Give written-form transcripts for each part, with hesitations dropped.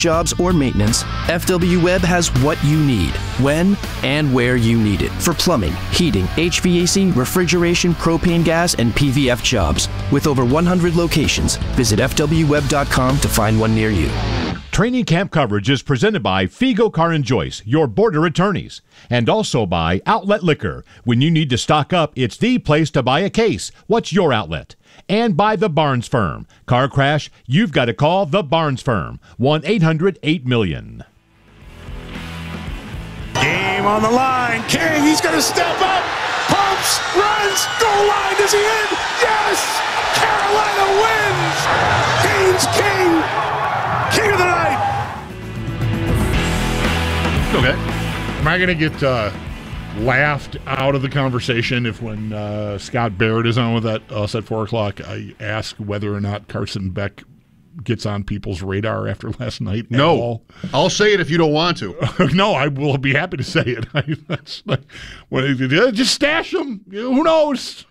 jobs, or maintenance, FW Web has what you need, when and where you need it. For plumbing, heating, HVAC, refrigeration, propane gas, and PVF jobs. With over 100 locations, visit FWWeb.com to find one near you. Training camp coverage is presented by Figo Car and Joyce, your border attorneys, and also by Outlet Liquor. When you need to stock up, it's the place to buy a case. What's your outlet? And by the Barnes Firm. Car crash, you've got to call the Barnes Firm. 1-800-8-million. Game on the line. King, he's going to step up. Pumps, runs, goal line. Is he in? Yes! Carolina wins! Haynes King! King of the night! Okay. Am I going to get laughed out of the conversation if when Scott Barrett is on with us at 4 o'clock, I ask whether or not Carson Beck gets on people's radar after last night? No. I'll say it if you don't want to. No, I will be happy to say it. That's like, just stash him. Who knows?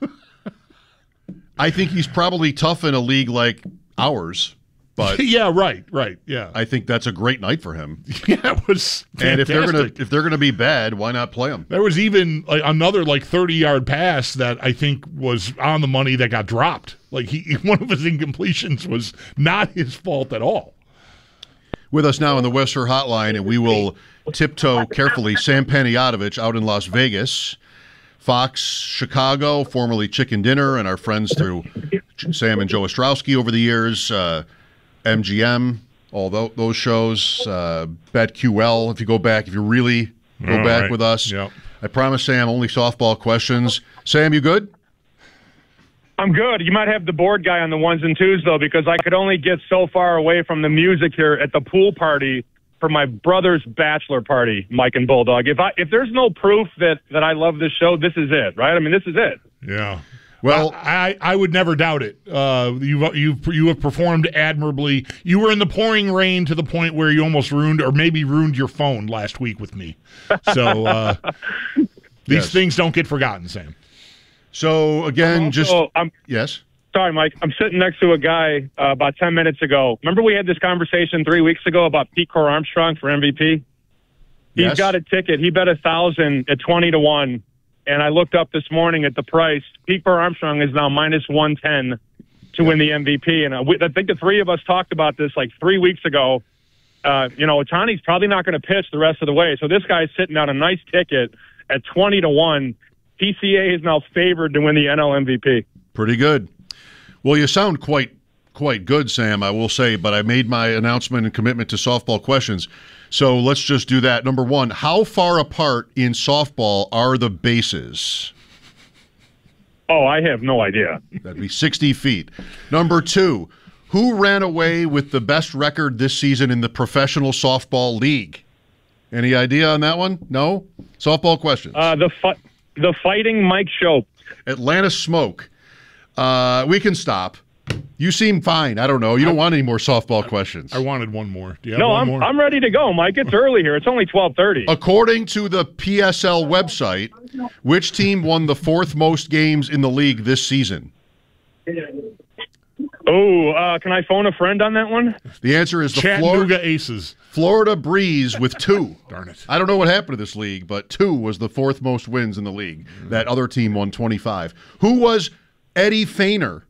I think he's probably tough in a league like ours. But yeah, right, yeah. I think that's a great night for him. Yeah, it was fantastic. And if they're gonna be bad, why not play him? There was even another 30-yard pass that I think was on the money that got dropped. One of his incompletions was not his fault at all. With us now on the Western Hotline, and we will tiptoe carefully, Sam Panayotovich out in Las Vegas, Fox Chicago, formerly Chicken Dinner, and our friends through Sam and Joe Ostrowski over the years. MGM, all those shows, BetQL, if you really go back right with us. Yep. I promise, Sam, only softball questions. Sam, you good? I'm good. You might have the board guy on the ones and twos, though, because I could only get so far away from the music here at the pool party for my brother's bachelor party, Mike and Bulldog. If there's no proof that I love this show, this is it, right? I mean, this is it. Yeah. Well, I would never doubt it. You have performed admirably. You were in the pouring rain to the point where you almost ruined your phone last week with me. So these things don't get forgotten, Sam. So again, yes. Sorry, Mike. I'm sitting next to a guy about 10 minutes ago. Remember we had this conversation 3 weeks ago about Pete Core Armstrong for MVP? He's got a ticket. He bet 1,000 at 20-1. And I looked up this morning at the price. Pete Armstrong is now minus 110 to win the MVP. And I think the three of us talked about this 3 weeks ago. Ohtani's probably not going to pitch the rest of the way. So this guy's sitting on a nice ticket at 20-1. PCA is now favored to win the NL MVP. Pretty good. Well, you sound quite good, Sam, I will say, but I made my announcement and commitment to softball questions. So let's just do that. Number one, how far apart in softball are the bases? Oh, I have no idea. That'd be 60 feet. Number two, who ran away with the best record this season in the Professional Softball League? Any idea on that one? No? Softball questions. The Fighting Mike Shope. Atlanta Smoke. We can stop. You seem fine. I don't know. You don't want any more softball questions. I wanted one more. Do you have no, one more? I'm ready to go, Mike. It's early here. It's only 12:30. According to the PSL website, which team won the fourth most games in the league this season? Oh, can I phone a friend on that one? The answer is the Chattanooga Aces. Florida Breeze with 2. Darn it. I don't know what happened to this league, but 2 was the fourth most wins in the league. That other team won 25. Who was Eddie Feiner?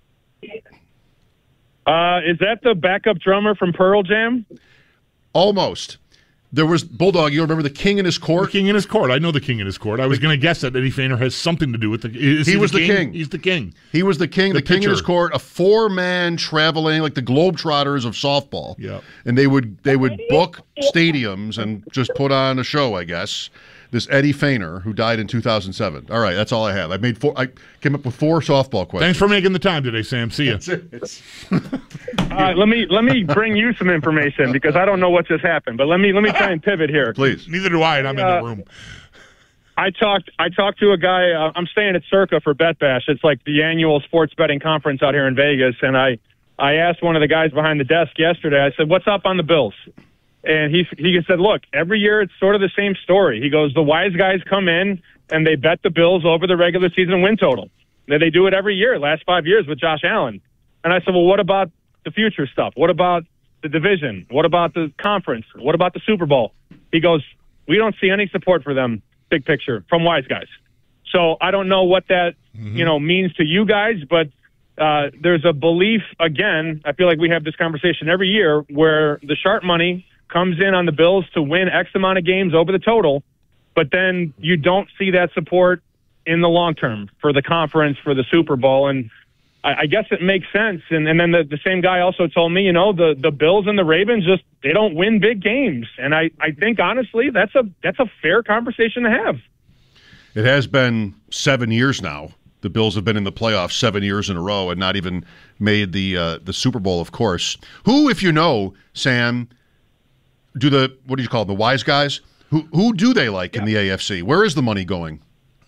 Is that the backup drummer from Pearl Jam? Almost. There was Bulldog. You remember the King in His Court? The King in His Court. I know the King in His Court. I was going to guess that Eddie Feiner has something to do with the. He was the king. He's the king. He was the king. The King in His Court. A 4-man traveling like the Globetrotters of softball. Yeah. And they would book stadiums and just put on a show, I guess. This Eddie Feiner, who died in 2007. All right, that's all I have. I came up with 4 softball questions. Thanks for making the time today, Sam. See you. Let me bring you some information because I don't know what just happened. But let me try and pivot here. Please. Neither do I, and I'm in the room. I talked to a guy. I'm staying at Circa for Bet Bash. It's like the annual sports betting conference out here in Vegas. And I asked one of the guys behind the desk yesterday. I said, "What's up on the Bills?" And he said, "Look, every year it's sort of the same story." He goes, "The wise guys come in and they bet the Bills over the regular season win total. They do it every year, last 5 years with Josh Allen." And I said, "Well, what about the future stuff? What about the division? What about the conference? What about the Super Bowl? He goes, we don't see any support for them, big picture, from wise guys. So I don't know what that means to you guys, but there's a belief, again, I feel like we have this conversation every year where the sharp money comes in on the Bills to win X amount of games over the total, but then you don't see that support in the long term for the conference, for the Super Bowl. And I guess it makes sense. And then the same guy also told me, the Bills and the Ravens they don't win big games. And I think, honestly, that's a fair conversation to have. It has been 7 years now. The Bills have been in the playoffs 7 years in a row and not even made the Super Bowl, of course. Who, if you know, Sam, what do you call them, the wise guys? Who do they like in the AFC? Where is the money going?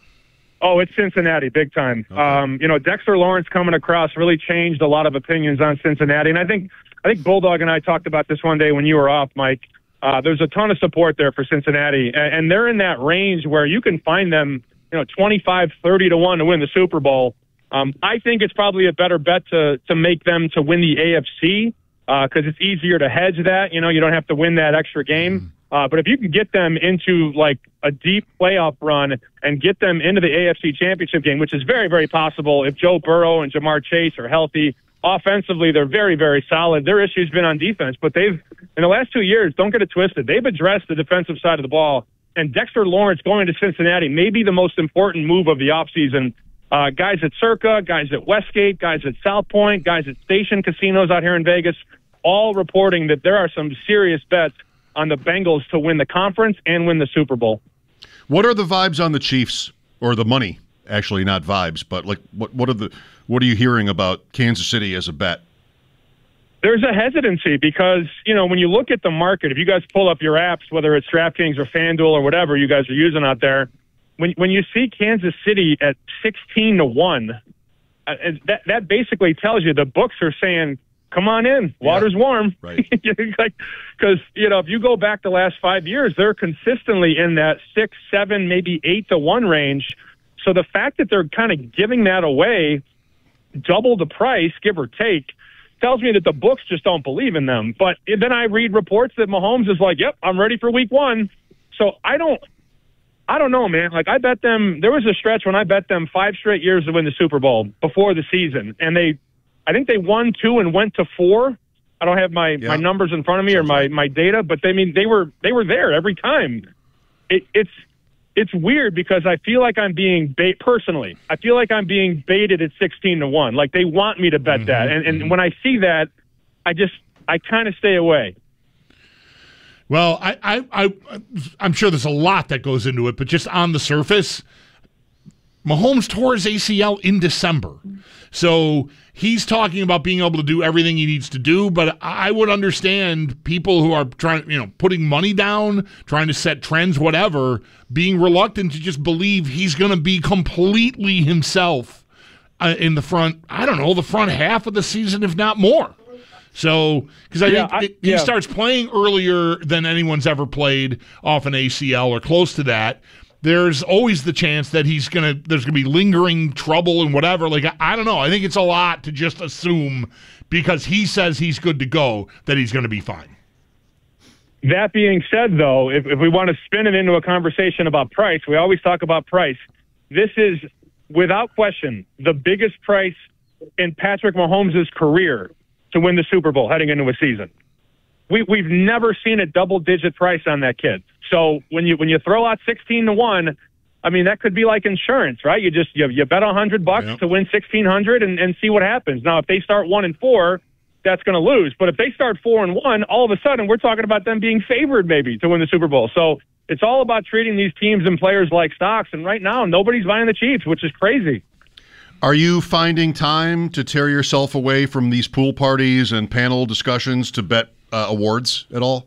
Oh, it's Cincinnati, big time. Okay. Dexter Lawrence coming across really changed a lot of opinions on Cincinnati. And I think Bulldog and I talked about this one day when you were off, Mike. There's a ton of support there for Cincinnati. And they're in that range where you can find them, 25, 30 to 1 to win the Super Bowl. I think it's probably a better bet to make them to win the AFC because it's easier to hedge that. You don't have to win that extra game. But if you can get them into like a deep playoff run and get them into the AFC Championship game, which is very, very possible if Joe Burrow and Jamar Chase are healthy, offensively, they're very, very solid. Their issue's been on defense, but in the last 2 years, don't get it twisted, they've addressed the defensive side of the ball. And Dexter Lawrence going to Cincinnati may be the most important move of the offseason. Guys at Circa, guys at Westgate, guys at South Point, guys at Station Casinos out here in Vegas, all reporting that there are some serious bets on the Bengals to win the conference and win the Super Bowl. What are the vibes on the Chiefs, or the money? Actually, not vibes, but like what are you hearing about Kansas City as a bet? There's a hesitancy because, when you look at the market, if you guys pull up your apps, whether it's DraftKings or FanDuel or whatever you guys are using out there, when you see Kansas City at 16 to 1, that basically tells you the books are saying, come on in, water's warm. Right. Because, if you go back the last 5 years, they're consistently in that 6, 7, maybe 8 to 1 range. So the fact that they're kind of giving that away, double the price, give or take, tells me that the books just don't believe in them. But then I read reports that Mahomes is like, yep, I'm ready for week 1. So I don't know, man. Like, I bet them, there was a stretch when I bet them 5 straight years to win the Super Bowl before the season. And I think they won 2 and went to 4. I don't have my numbers in front of me or my data, but they were there every time. It's weird because I feel like I'm being personally. I feel like I'm being baited at 16 to 1. Like, they want me to bet that, and when I see that, I kind of stay away. Well, I'm sure there's a lot that goes into it, but just on the surface, Mahomes tore his ACL in December. So he's talking about being able to do everything he needs to do, but I would understand people who are trying, putting money down, trying to set trends, whatever, being reluctant to just believe he's going to be completely himself in the front half of the season, if not more. So, because I think he starts playing earlier than anyone's ever played off an ACL or close to that. There's always the chance that there's gonna be lingering trouble and whatever. Like, I don't know. I think it's a lot to just assume because he says he's good to go that he's going to be fine. That being said, though, if we want to spin it into a conversation about price, we always talk about price. This is, without question, the biggest price in Patrick Mahomes' career to win the Super Bowl heading into a season. We've never seen a double-digit price on that kid. So when you throw out 16 to 1, I mean, that could be like insurance, right? You bet $100 to win 1,600 and see what happens. Now, if they start 1-4, that's going to lose. But if they start 4-1, all of a sudden we're talking about them being favored maybe to win the Super Bowl. So it's all about treating these teams and players like stocks. And right now, nobody's buying the Chiefs, which is crazy. Are you finding time to tear yourself away from these pool parties and panel discussions to bet awards at all?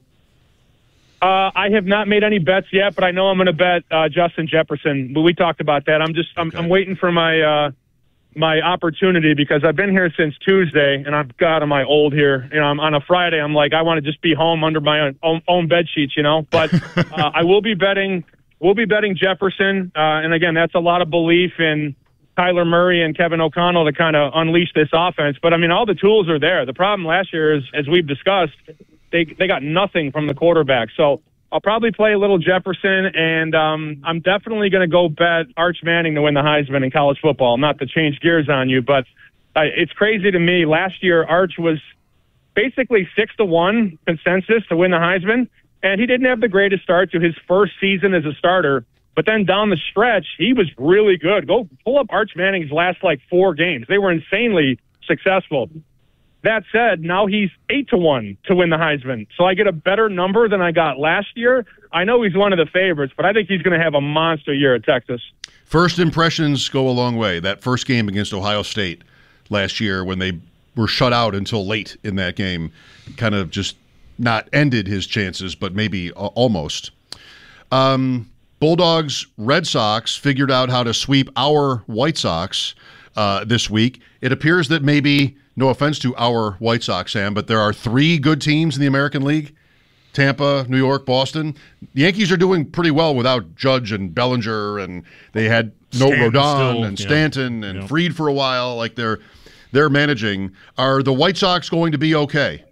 I have not made any bets yet, but I know I'm going to bet Justin Jefferson. But we talked about that. I'm waiting for my opportunity because I've been here since Tuesday, and am I old here? I'm on a Friday. I'm like, I want to just be home under my own bed sheets, But I will be betting. We'll be betting Jefferson, and again, that's a lot of belief in Kyler Murray and Kevin O'Connell to kind of unleash this offense. But, I mean, all the tools are there. The problem last year is, as we've discussed, they got nothing from the quarterback. So I'll probably play a little Jefferson, and I'm definitely going to go bet Arch Manning to win the Heisman in college football. Not to change gears on you, but it's crazy to me. Last year, Arch was basically 6-1 consensus to win the Heisman, and he didn't have the greatest start to his first season as a starter. But then down the stretch, he was really good. Go pull up Arch Manning's last, 4 games. They were insanely successful. That said, now he's 8-1 to win the Heisman. So I get a better number than I got last year. I know he's one of the favorites, but I think he's going to have a monster year at Texas. First impressions go a long way. That first game against Ohio State last year, when they were shut out until late in that game, kind of just not ended his chances, but maybe almost. Bulldogs, Red Sox figured out how to sweep our White Sox this week. It appears that maybe, no offense to our White Sox, Sam, but there are 3 good teams in the American League: Tampa, New York, Boston. The Yankees are doing pretty well without Judge and Bellinger, and they had Rodon and Stanton and Fried for a while. Like they're managing. Are the White Sox going to be okay?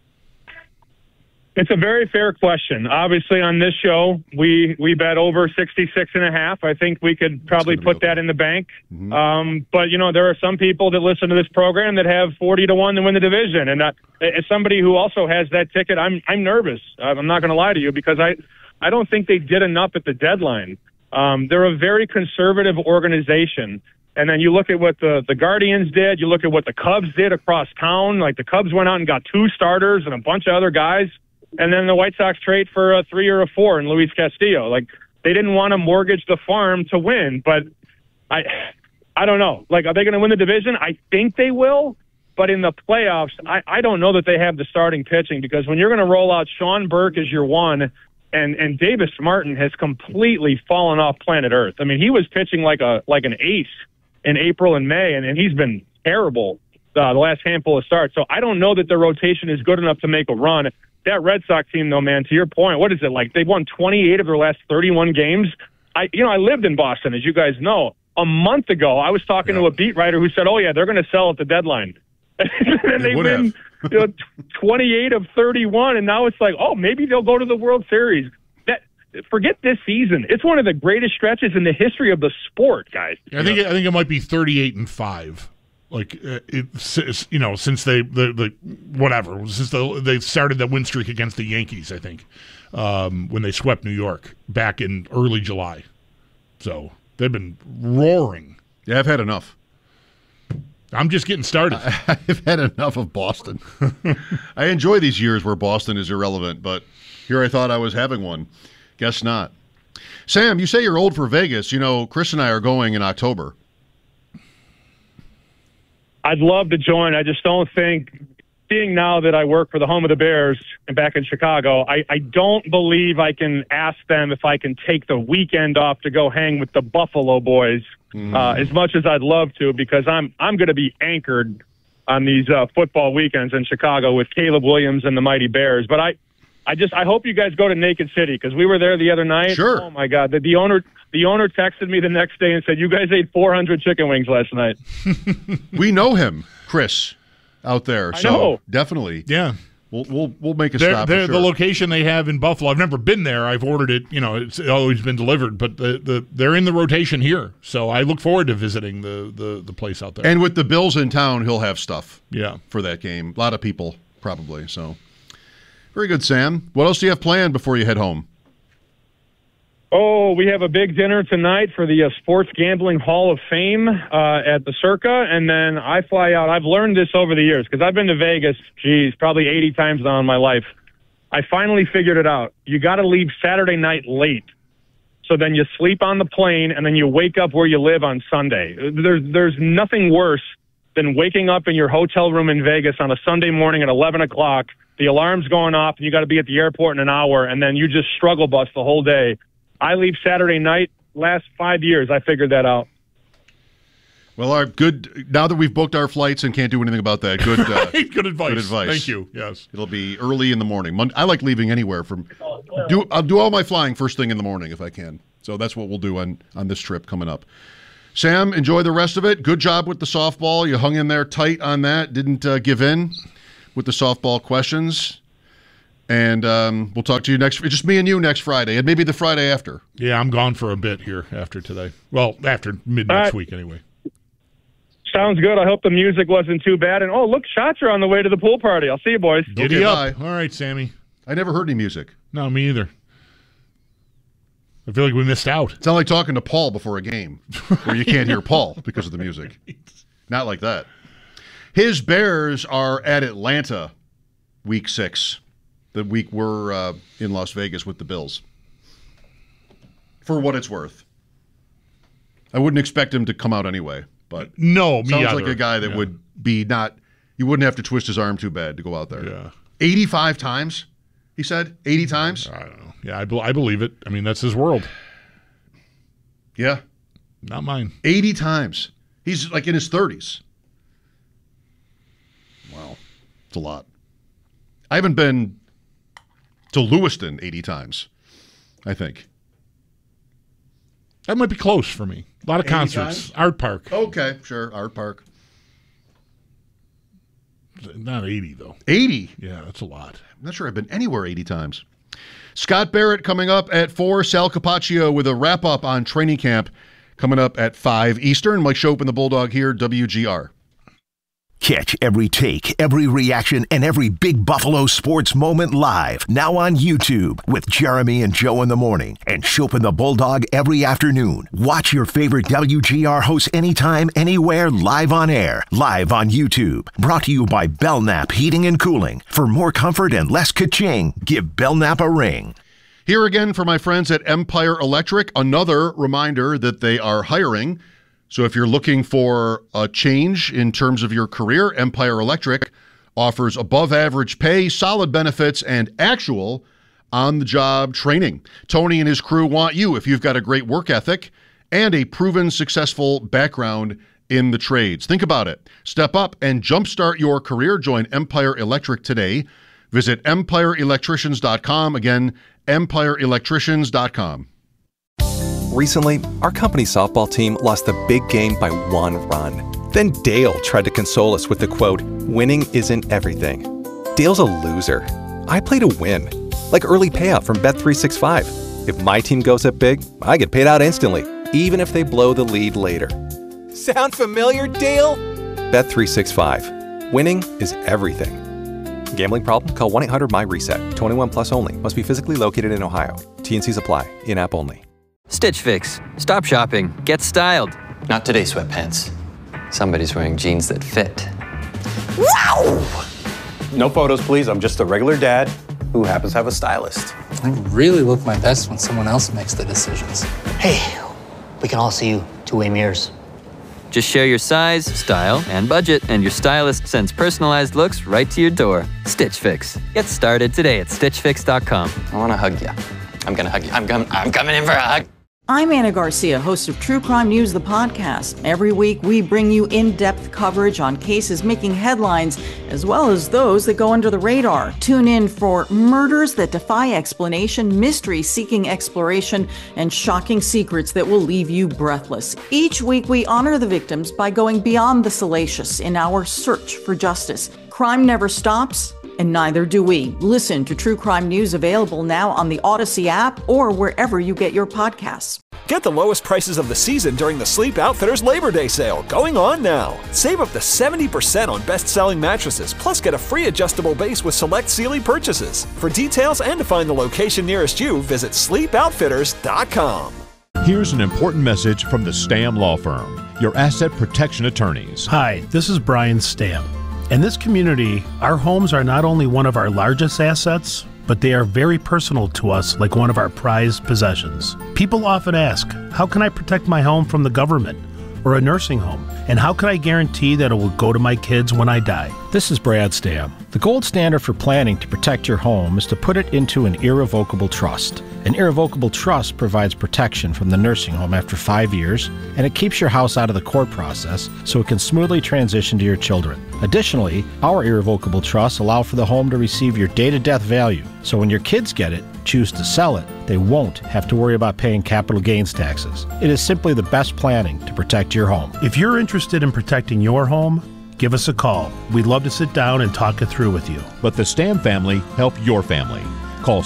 It's a very fair question. Obviously, on this show, we bet over 66.5. I think we could probably put that in the bank. Mm-hmm. But, there are some people that listen to this program that have 40-1 to win the division. And as somebody who also has that ticket, I'm nervous. I'm not going to lie to you, because I don't think they did enough at the deadline. They're a very conservative organization. And then you look at what the Guardians did. You look at what the Cubs did across town. Like, the Cubs went out and got 2 starters and a bunch of other guys. And then the White Sox trade for a 3 or a 4 in Luis Castillo. Like, they didn't want to mortgage the farm to win, but I don't know. Like, are they going to win the division? I think they will, but in the playoffs, I don't know that they have the starting pitching, because when you're going to roll out Sean Burke as your one, and Davis Martin has completely fallen off planet Earth. I mean, he was pitching like an ace in April and May, and he's been terrible the last handful of starts. So I don't know that the rotation is good enough to make a run. That Red Sox team, though, man, to your point, what is it like? They've won 28 of their last 31 games. I lived in Boston, as you guys know. A month ago, I was talking to a beat writer who said, "Oh yeah, they're going to sell at the deadline." And they win 28 of 31, and now it's like, oh, maybe they'll go to the World Series. Forget this season; it's one of the greatest stretches in the history of the sport, guys. I think it might be 38-5. Like, since they started that win streak against the Yankees, I think, when they swept New York back in early July. So they've been roaring. Yeah, I've had enough. I'm just getting started. I've had enough of Boston. I enjoy these years where Boston is irrelevant, but here I thought I was having one. Guess not. Sam, you say you're old for Vegas. Chris and I are going in October. I'd love to join. I just don't think, seeing now that I work for the home of the Bears and back in Chicago, I don't believe I can ask them if I can take the weekend off to go hang with the Buffalo boys as much as I'd love to, because I'm going to be anchored on these football weekends in Chicago with Caleb Williams and the Mighty Bears. But I hope you guys go to Naked City, because we were there the other night. Sure. Oh, my God. The owner texted me the next day and said, "You guys ate 400 chicken wings last night." We know him, Chris, out there. I know. Definitely. Yeah. We'll make a stop. For sure. The location they have in Buffalo, I've never been there. I've ordered it. It's always been delivered, but they're in the rotation here. So I look forward to visiting the place out there. And with the Bills in town, he'll have stuff. Yeah. For that game. A lot of people, probably. So very good, Sam. What else do you have planned before you head home? Oh, we have a big dinner tonight for the Sports Gambling Hall of Fame at the Circa, and then I fly out. I've learned this over the years, because I've been to Vegas, probably 80 times now in my life. I finally figured it out. You got to leave Saturday night late, so then you sleep on the plane, and then you wake up where you live on Sunday. There's nothing worse than waking up in your hotel room in Vegas on a Sunday morning at 11 o'clock, the alarm's going off, and you got to be at the airport in an hour, and then you just struggle bus the whole day. I leave Saturday night. Last 5 years, I figured that out. Well, now that we've booked our flights and can't do anything about that, good good advice. Good advice. Thank you. Yes. It'll be early in the morning. I like leaving anywhere I'll do all my flying first thing in the morning if I can. So that's what we'll do on this trip coming up. Sam, enjoy the rest of it. Good job with the softball. You hung in there tight on that. Didn't give in with the softball questions. And we'll talk to you just me and you next Friday, and maybe the Friday after. Yeah, I'm gone for a bit here after today. Well, after mid-next week anyway. Sounds good. I hope the music wasn't too bad. And, look, shots are on the way to the pool party. I'll see you, boys. Giddy up. Bye. All right, Sammy. I never heard any music. No, me either. I feel like we missed out. It's not like talking to Paul before a game where you can't hear Paul because of the music. Not like that. His Bears are at Atlanta week 6. The week we're in Las Vegas with the Bills. For what it's worth. I wouldn't expect him to come out anyway, but no, me sounds either. like a guy that would be you wouldn't have to twist his arm too bad to go out there. Yeah. 85 times, he said? 80 times? I don't know. Yeah, I believe it. I mean, that's his world. Yeah. Not mine. 80 times. He's like in his 30s. Wow. It's a lot. I haven't been to Lewiston 80 times, I think. That might be close for me. A lot of concerts. Art Park. Okay, sure. Art Park. Not 80, though. 80? Yeah, that's a lot. I'm not sure I've been anywhere 80 times. Scott Barrett coming up at 4. Sal Capaccio with a wrap-up on training camp coming up at 5 Eastern. Mike Shope and the Bulldog here, WGR. Catch every take, every reaction, and every big Buffalo sports moment live. Now on YouTube with Jeremy and Joe in the morning and Shope and the Bulldog every afternoon. Watch your favorite WGR hosts anytime, anywhere, live on air. Live on YouTube. Brought to you by Belknap Heating and Cooling. For more comfort and less ka-ching, give Belknap a ring. Here again for my friends at Empire Electric. Another reminder that they are hiring. So if you're looking for a change in terms of your career, Empire Electric offers above-average pay, solid benefits, and actual on-the-job training. Tony and his crew want you if you've got a great work ethic and a proven successful background in the trades. Think about it. Step up and jumpstart your career. Join Empire Electric today. Visit EmpireElectricians.com. Again, EmpireElectricians.com. Recently, our company's softball team lost the big game by 1 run. Then Dale tried to console us with the quote, "Winning isn't everything." Dale's a loser. I play to win. Like early payout from Bet365. If my team goes up big, I get paid out instantly, even if they blow the lead later. Sound familiar, Dale? Bet365. Winning is everything. Gambling problem? Call 1-800-MY-RESET. 21 plus only. Must be physically located in Ohio. T&Cs apply. In-app only. Stitch Fix. Stop shopping. Get styled. Not today, sweatpants. Somebody's wearing jeans that fit. Wow! No photos, please. I'm just a regular dad who happens to have a stylist. I really look my best when someone else makes the decisions. Hey, we can all see you two-way mirrors. Just share your size, style, and budget, and your stylist sends personalized looks right to your door. Stitch Fix. Get started today at StitchFix.com. I want to hug you. I'm going to hug you. I'm coming in for a hug. I'm Anna Garcia, host of True Crime News, the podcast. Every week, we bring you in-depth coverage on cases making headlines, as well as those that go under the radar. Tune in for murders that defy explanation, mysteries seeking exploration, and shocking secrets that will leave you breathless. Each week, we honor the victims by going beyond the salacious in our search for justice. Crime never stops, and neither do we. Listen to True Crime News, available now on the Odyssey app or wherever you get your podcasts. Get the lowest prices of the season during the Sleep Outfitters Labor Day sale, going on now. Save up to 70% on best-selling mattresses, plus get a free adjustable base with select Sealy purchases. For details and to find the location nearest you, visit sleepoutfitters.com. Here's an important message from the Stam Law Firm, your asset protection attorneys. Hi, this is Brian Stam. In this community, our homes are not only one of our largest assets, but they are very personal to us, like one of our prized possessions. People often ask, how can I protect my home from the government or a nursing home? And how can I guarantee that it will go to my kids when I die? This is Brad Stamm. The gold standard for planning to protect your home is to put it into an irrevocable trust. An irrevocable trust provides protection from the nursing home after 5 years, and it keeps your house out of the court process so it can smoothly transition to your children. Additionally, our irrevocable trusts allow for the home to receive your day-to-death value, so when your kids get it, choose to sell it, they won't have to worry about paying capital gains taxes. It is simply the best planning to protect your home. If you're interested in protecting your home, give us a call. We'd love to sit down and talk it through with you. Let the Stamm family help your family. Call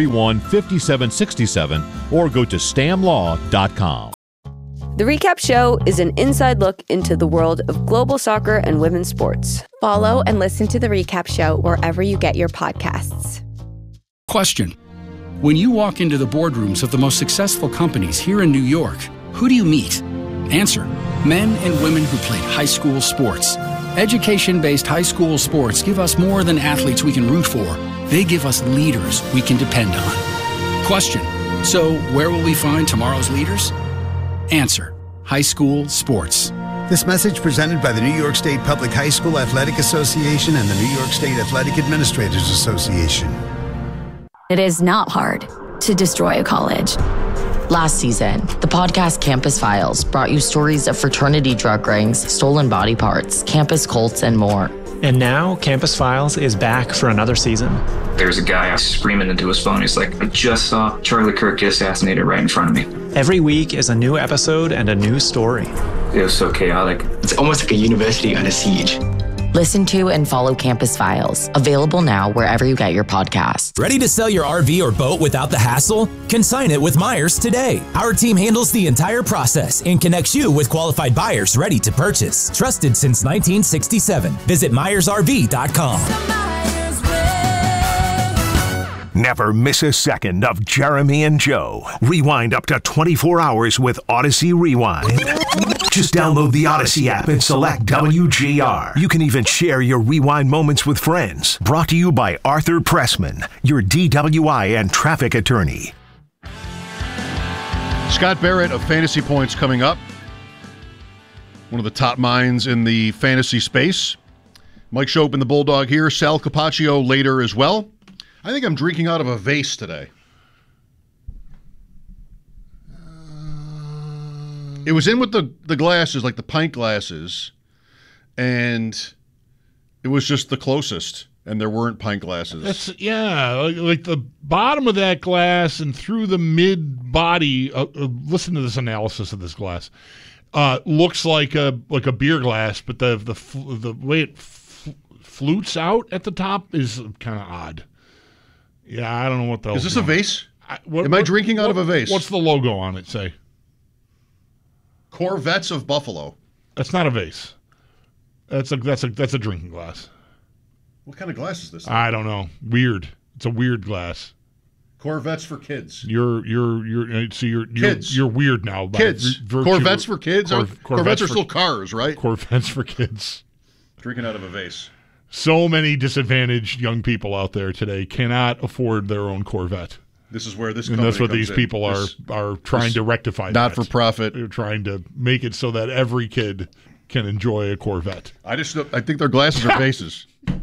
631-5767 or go to stamlaw.com. The Recap Show is an inside look into the world of global soccer and women's sports. Follow and listen to The Recap Show wherever you get your podcasts. Question. When you walk into the boardrooms of the most successful companies here in New York, who do you meet? Answer. Men and women who played high school sports. Education-based high school sports give us more than athletes we can root for. They give us leaders we can depend on. Question. So where will we find tomorrow's leaders? Answer. High school sports. This message presented by the New York State Public High School Athletic Association and the New York State Athletic Administrators Association. It is not hard to destroy a college. Last season, the podcast Campus Files brought you stories of fraternity drug rings, stolen body parts, campus cults, and more. And now, Campus Files is back for another season. There's a guy screaming into his phone. He's like, I just saw Charlie Kirk get assassinated right in front of me. Every week is a new episode and a new story. It was so chaotic. It's almost like a university under siege. Listen to and follow Campus Files. Available now wherever you get your podcasts. Ready to sell your RV or boat without the hassle? Consign it with Myers today. Our team handles the entire process and connects you with qualified buyers ready to purchase. Trusted since 1967. Visit MyersRV.com. Never miss a second of Jeremy and Joe. Rewind up to 24 hours with Odyssey Rewind. Just download the Odyssey app and select WGR. You can even share your rewind moments with friends. Brought to you by Arthur Pressman, your DWI and traffic attorney. Scott Barrett of Fantasy Points coming up. One of the top minds in the fantasy space. Mike Shope and the Bulldog here. Sal Capaccio later as well. I think I'm drinking out of a vase today. It was in with the glasses, like the pint glasses, and it was just the closest, and there weren't pint glasses. Like the bottom of that glass and through the mid-body. Listen to this analysis of this glass. Looks like a beer glass, but the way it flutes out at the top is kind of odd. Yeah, I don't know what the hell. Is this a vase? Am I drinking out of a vase? What's the logo on it say? Corvettes of Buffalo. That's not a vase. That's a drinking glass. What kind of glass is this? I don't know. Weird. It's a weird glass. Corvettes for kids. You're kids. You're weird now. Kids. Corvettes for kids. Corvettes are still cars, right? Corvettes for kids. Drinking out of a vase. So many disadvantaged young people out there today cannot afford their own Corvette. This is where this and that's what these people are trying to rectify. Not for profit. They're trying to make it so that every kid can enjoy a Corvette. I think their glasses are vases.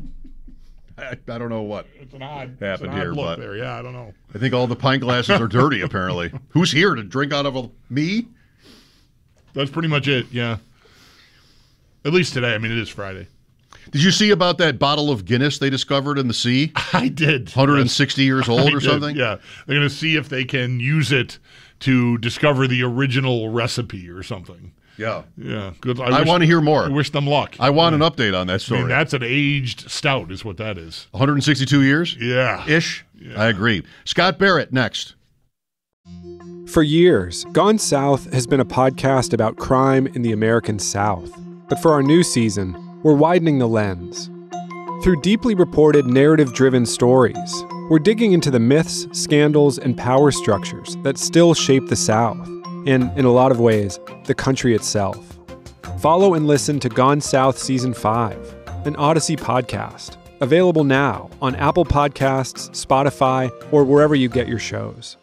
I don't know what happened here, but there. Yeah, I don't know. I think all the pint glasses are dirty. Apparently, who's here to drink out of me? That's pretty much it. Yeah. At least today. I mean, it is Friday. Did you see about that bottle of Guinness they discovered in the sea? I did. 160 years old or something? Yeah. They're going to see if they can use it to discover the original recipe or something. Yeah. Yeah. Good. I want to hear more. I wish them luck. I want an update on that story. I mean, that's an aged stout is what that is. 162 years? Yeah. Ish? Yeah. I agree. Scott Barrett, next. For years, Gone South has been a podcast about crime in the American South. But for our new season, we're widening the lens. Through deeply reported, narrative-driven stories, we're digging into the myths, scandals, and power structures that still shape the South, and, in a lot of ways, the country itself. Follow and listen to Gone South Season 5, an Odyssey podcast, available now on Apple Podcasts, Spotify, or wherever you get your shows.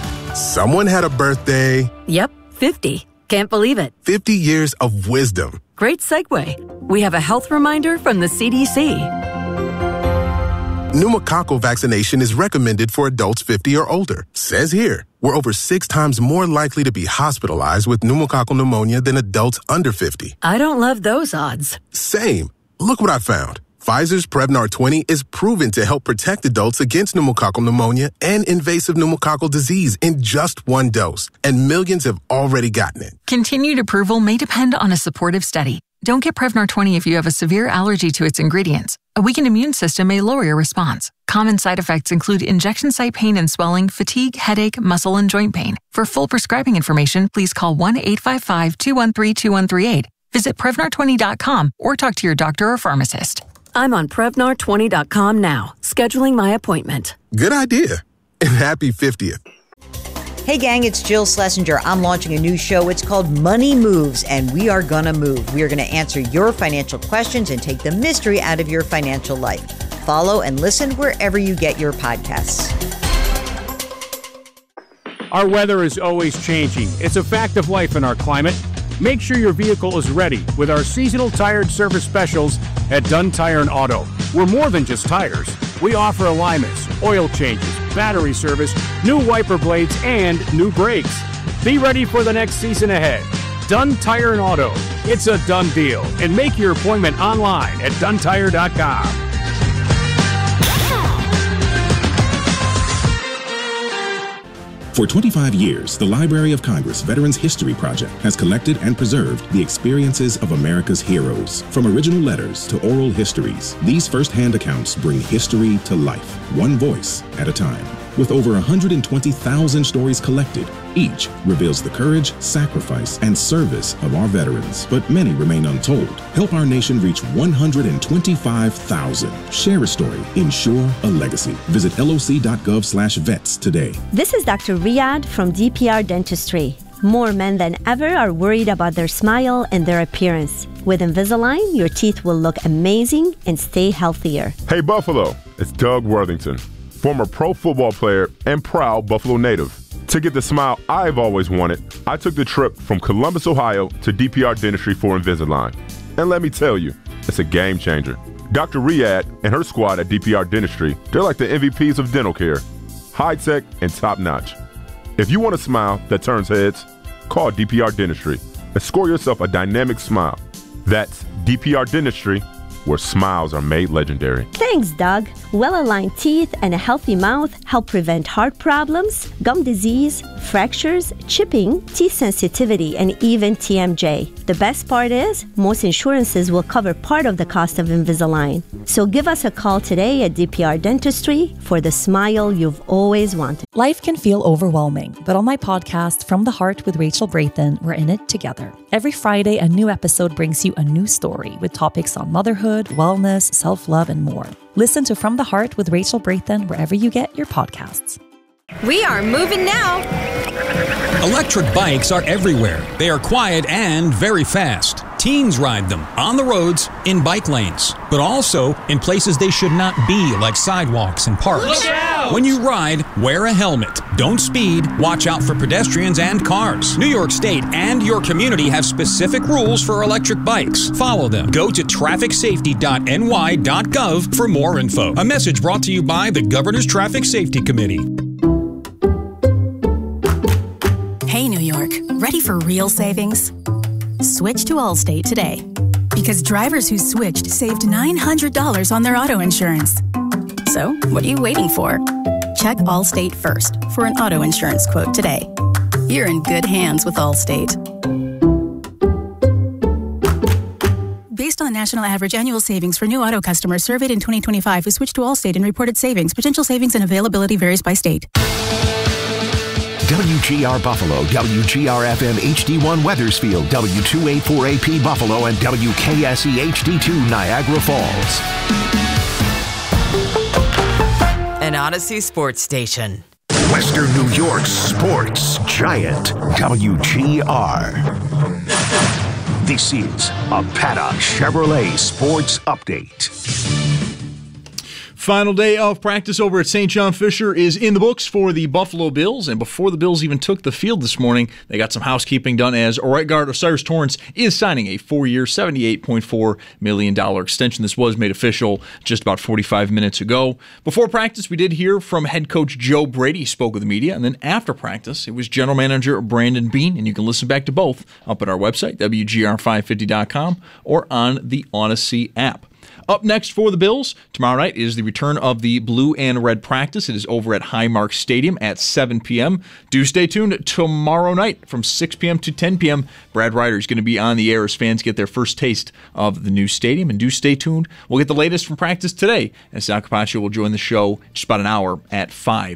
Someone had a birthday. Yep, 50. Can't believe it. 50 years of wisdom. Great segue. We have a health reminder from the CDC. Pneumococcal vaccination is recommended for adults 50 or older. Says here, we're over 6 times more likely to be hospitalized with pneumococcal pneumonia than adults under 50. I don't love those odds. Same. Look what I found. Pfizer's Prevnar 20 is proven to help protect adults against pneumococcal pneumonia and invasive pneumococcal disease in just 1 dose, and millions have already gotten it. Continued approval may depend on a supportive study. Don't get Prevnar 20 if you have a severe allergy to its ingredients. A weakened immune system may lower your response. Common side effects include injection site pain and swelling, fatigue, headache, muscle, and joint pain. For full prescribing information, please call 1-855-213-2138. Visit Prevnar20.com or talk to your doctor or pharmacist. I'm on Prevnar20.com now, scheduling my appointment. Good idea. And happy 50th. Hey gang, it's Jill Schlesinger. I'm launching a new show. It's called Money Moves, and we are gonna move. We are gonna answer your financial questions and take the mystery out of your financial life. Follow and listen wherever you get your podcasts. Our weather is always changing. It's a fact of life in our climate. Make sure your vehicle is ready with our seasonal tire service specials at Dunn Tire and Auto. We're more than just tires. We offer alignments, oil changes, battery service, new wiper blades, and new brakes. Be ready for the next season ahead. Dunn Tire and Auto. It's a done deal. And make your appointment online at DunnTire.com. For 25 years, the Library of Congress Veterans History Project has collected and preserved the experiences of America's heroes. From original letters to oral histories, these first-hand accounts bring history to life, one voice at a time. With over 120,000 stories collected, each reveals the courage, sacrifice, and service of our veterans, but many remain untold. Help our nation reach 125,000. Share a story. Ensure a legacy. Visit loc.gov/vets today. This is Dr. Riyadh from DPR Dentistry. More men than ever are worried about their smile and their appearance. With Invisalign, your teeth will look amazing and stay healthier. Hey Buffalo, it's Doug Worthington, former pro football player and proud Buffalo native. To get the smile I've always wanted, I took the trip from Columbus, Ohio to DPR Dentistry for Invisalign. And let me tell you, it's a game changer. Dr. Riyadh and her squad at DPR Dentistry, they're like the MVPs of dental care. High-tech and top-notch. If you want a smile that turns heads, call DPR Dentistry and score yourself a dynamic smile. That's DPR Dentistry, where smiles are made legendary. Thanks, Doug. Well-aligned teeth and a healthy mouth help prevent heart problems, gum disease, fractures, chipping, teeth sensitivity, and even TMJ. The best part is, most insurances will cover part of the cost of Invisalign. So give us a call today at DPR Dentistry for the smile you've always wanted. Life can feel overwhelming, but on my podcast, From the Heart with Rachel Brathen, we're in it together. Every Friday, a new episode brings you a new story with topics on motherhood, wellness, self-love, and more. Listen to From the Heart with Rachel Brathen wherever you get your podcasts. We are moving now. Electric bikes are everywhere. They are quiet and very fast. Teens ride them on the roads, in bike lanes, but also in places they should not be, like sidewalks and parks. Look out! When you ride, wear a helmet. Don't speed. Watch out for pedestrians and cars. New York State and your community have specific rules for electric bikes. Follow them. Go to trafficsafety.ny.gov for more info. A message brought to you by the Governor's Traffic Safety Committee. Hey, New York, ready for real savings? Switch to Allstate today. Because drivers who switched saved $900 on their auto insurance. So, what are you waiting for? Check Allstate first for an auto insurance quote today. You're in good hands with Allstate. Based on the national average annual savings for new auto customers surveyed in 2025 who switched to Allstate and reported savings, potential savings and availability varies by state. WGR Buffalo, WGR-FM HD1 Weathersfield, W284AP Buffalo, and WKSE HD2 Niagara Falls. An Odyssey sports station. Western New York's sports giant, WGR. This is a Paddock Chevrolet Sports Update. Final day of practice over at St. John Fisher is in the books for the Buffalo Bills, and before the Bills even took the field this morning, they got some housekeeping done as right guard Osiris Torrance is signing a 4-year, $78.4 million extension. This was made official just about 45 minutes ago. Before practice, we did hear from head coach Joe Brady. He spoke with the media, and then after practice, it was general manager Brandon Beane, and you can listen back to both up at our website, WGR550.com, or on the Odyssey app. Up next for the Bills, tomorrow night is the return of the blue and red practice. It is over at Highmark Stadium at 7 p.m. Do stay tuned tomorrow night from 6 p.m. to 10 p.m. Brad Ryder is going to be on the air as fans get their first taste of the new stadium. And do stay tuned. We'll get the latest from practice today, and Sal Capaccio will join the show just about an hour at 5.